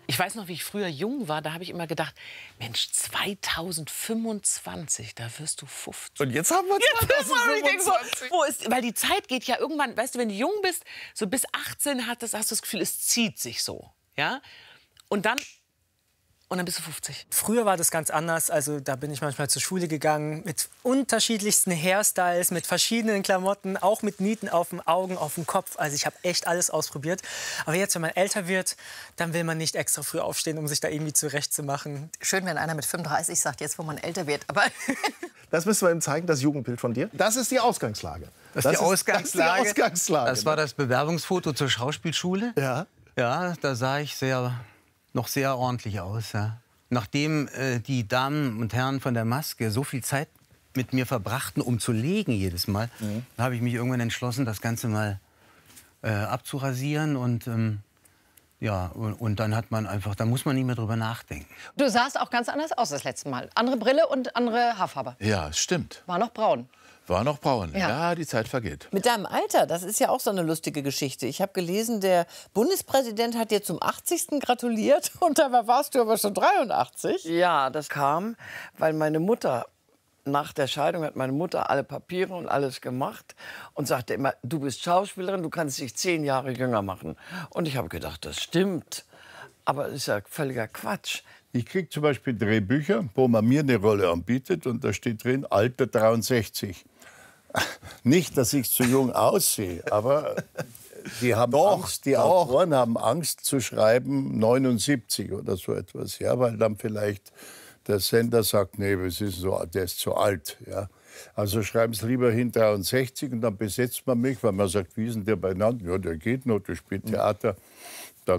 Ich weiß noch, wie ich früher jung war, da habe ich immer gedacht, Mensch, 2025, da wirst du 50. Und jetzt haben wir 2025. Wo ist, weil die Zeit geht ja irgendwann, weißt du, wenn du jung bist, so bis 18 hast du das Gefühl, es zieht sich so, ja? Und dann bist du 50. Früher war das ganz anders. Also da bin ich manchmal zur Schule gegangen mit unterschiedlichsten Hairstyles, mit verschiedenen Klamotten, auch mit Nieten auf den Augen, auf dem Kopf. Also ich habe echt alles ausprobiert. Aber jetzt, wenn man älter wird, dann will man nicht extra früh aufstehen, um sich da irgendwie zurechtzumachen. Schön, wenn einer mit 35 sagt, jetzt wo man älter wird. Aber Das müssen wir ihm zeigen, das Jugendbild von dir. Das ist die Ausgangslage. Das ist die Ausgangslage. Das war das Bewerbungsfoto zur Schauspielschule. Ja. Ja, da sah ich noch sehr ordentlich aus. Ja. Nachdem die Damen und Herren von der Maske so viel Zeit mit mir verbrachten, um zu legen jedes Mal, habe ich mich irgendwann entschlossen, das Ganze mal abzurasieren. Und ja, und dann hat man einfach, da muss man nicht mehr drüber nachdenken. du sahst auch ganz anders aus das letzte Mal. Andere Brille und andere Haarfarbe. Ja, stimmt. War noch braun. War noch braun. Ja. Ja, die Zeit vergeht. Mit deinem Alter, das ist ja auch so eine lustige Geschichte. Ich habe gelesen, der Bundespräsident hat dir zum 80. gratuliert und dabei warst du aber schon 83. Ja, das kam, weil meine Mutter, nach der Scheidung hat meine Mutter alle Papiere und alles gemacht und sagte immer, du bist Schauspielerin, du kannst dich 10 Jahre jünger machen. Und ich habe gedacht, das stimmt. Aber das ist ja völliger Quatsch. Ich kriege zum Beispiel Drehbücher, wo man mir eine Rolle anbietet und da steht drin, Alter 63. Nicht, dass ich zu jung aussehe, aber die haben Angst, die Autoren haben Angst zu schreiben 79 oder so etwas, ja, weil dann vielleicht der Sender sagt, nee, was ist so, der ist zu alt, ja. Also schreiben Sie lieber hin 63 und dann besetzt man mich, weil man sagt, wie ist denn der beieinander? Ja, der geht noch, der spielt Theater.